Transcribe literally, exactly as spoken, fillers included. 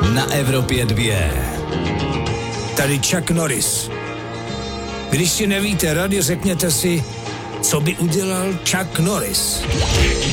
na Evropě dvě. Tady Chuck Norris. Když si nevíte rady, řekněte si, co by udělal Chuck Norris.